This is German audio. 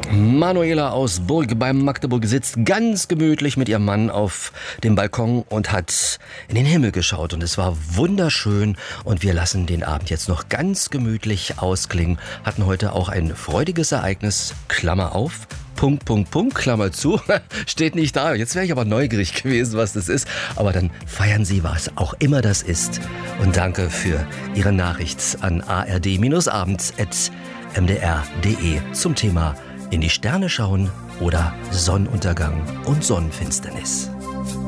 Manuela aus Burg bei Magdeburg sitzt ganz gemütlich mit ihrem Mann auf dem Balkon und hat in den Himmel geschaut. Und es war wunderschön. Und wir lassen den Abend jetzt noch ganz gemütlich ausklingen. Hatten heute auch ein freudiges Ereignis, Klammer auf, Punkt, Klammer zu. Steht nicht da. Jetzt wäre ich aber neugierig gewesen, was das ist. Aber dann feiern Sie, was auch immer das ist. Und danke für Ihre Nachricht an ard-abends@mdr.de zum Thema in die Sterne schauen oder Sonnenuntergang und Sonnenfinsternis.